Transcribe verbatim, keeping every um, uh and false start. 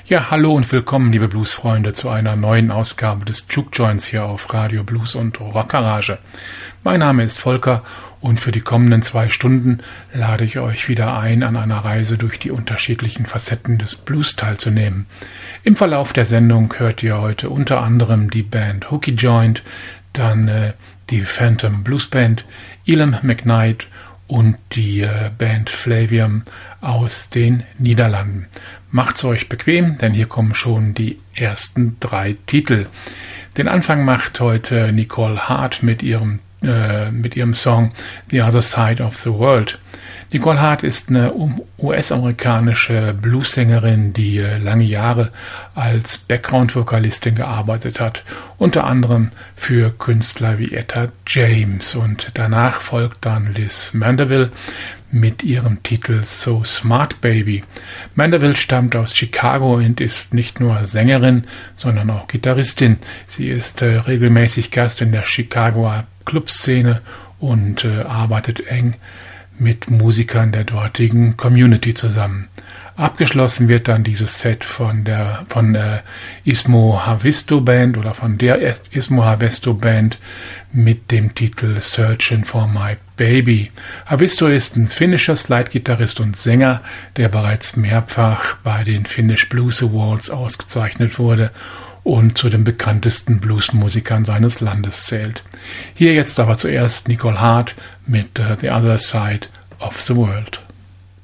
Ja, hallo und willkommen, liebe Bluesfreunde, zu einer neuen Ausgabe des Juke Joints hier auf Radio Blues und Rockgarage. Mein Name ist Volker und für die kommenden zwei Stunden lade ich euch wieder ein, an einer Reise durch die unterschiedlichen Facetten des Blues teilzunehmen. Im Verlauf der Sendung hört ihr heute unter anderem die Band Hooky Joint, dann äh, die Phantom Blues Band, Elam McKnight und die äh, Band Flavium aus den Niederlanden. Macht's euch bequem, denn hier kommen schon die ersten drei Titel. Den Anfang macht heute Nicole Hart mit ihrem äh, mit ihrem Song The Other Side of the World. Nicole Hart ist eine U S-amerikanische Bluessängerin, die äh, lange Jahre als Background-Vokalistin gearbeitet hat, unter anderem für Künstler wie Etta James. Und danach folgt dann Liz Mandeville mit ihrem Titel So Smart Baby. Mandeville stammt aus Chicago und ist nicht nur Sängerin, sondern auch Gitarristin. Sie ist äh, regelmäßig Gast in der Chicagoer Clubszene und äh, arbeitet eng mit Musikern der dortigen Community zusammen. Abgeschlossen wird dann dieses Set von der von der Ismo Havisto Band oder von der Ismo Havisto Band mit dem Titel Searching for My Baby. Havisto ist ein finnischer Slide-Gitarrist und Sänger, der bereits mehrfach bei den Finnish Blues Awards ausgezeichnet wurde und zu den bekanntesten Bluesmusikern seines Landes zählt. Hier jetzt aber zuerst Nicole Hart mit uh, The Other Side of the World.